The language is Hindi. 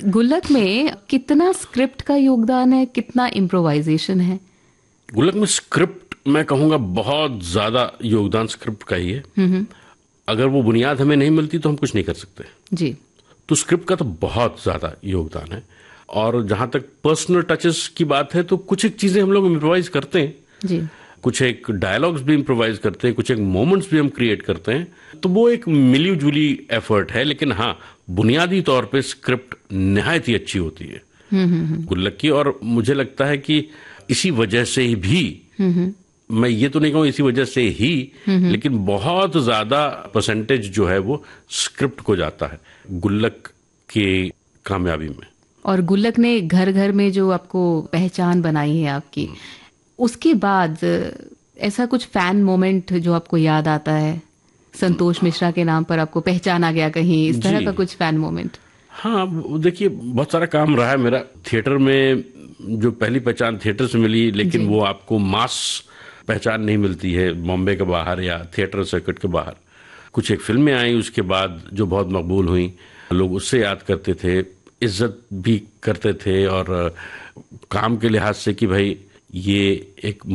गुल्लक में कितना स्क्रिप्ट का योगदान है, कितना इम्प्रोवाइजेशन है? गुल्लक में स्क्रिप्ट मैं कहूँगा बहुत ज़्यादा योगदान स्क्रिप्ट का ही है। अगर वो बुनियाद हमें नहीं मिलती तो हम कुछ नहीं कर सकते जी। तो स्क्रिप्ट का तो बहुत ज़्यादा योगदान है। और जहाँ तक पर्सनल टचेस की बात है तो कुछ एक चीज़ें हम लोग इम्प्रोवाइज करते हैं जी। कुछ एक डायलॉग्स भी इम्प्रोवाइज करते हैं, कुछ एक मोमेंट्स भी हम क्रिएट करते हैं। तो वो एक मिली जुली एफर्ट है, लेकिन हाँ बुनियादी तौर पे स्क्रिप्ट निहायत ही अच्छी होती है गुल्लक की। और मुझे लगता है कि इसी वजह से ही भी, मैं ये तो नहीं कहूँ इसी वजह से ही, लेकिन बहुत ज्यादा परसेंटेज जो है वो स्क्रिप्ट को जाता है गुल्लक की कामयाबी में। और गुल्लक ने घर घर में जो आपको पहचान बनाई है आपकी, उसके बाद ऐसा कुछ फैन मोमेंट जो आपको याद आता है? संतोष मिश्रा के नाम पर आपको पहचाना गया कहीं, इस तरह का कुछ फैन मोमेंट? हाँ देखिए, बहुत सारा काम रहा है मेरा थिएटर में। जो पहली पहचान थिएटर से मिली, लेकिन वो आपको मास पहचान नहीं मिलती है बॉम्बे के बाहर या थिएटर सर्किट के बाहर। कुछ एक फिल्में आई उसके बाद जो बहुत मकबूल हुई, लोग उससे याद करते थे, इज्जत भी करते थे, और काम के लिहाज से कि भाई ये एक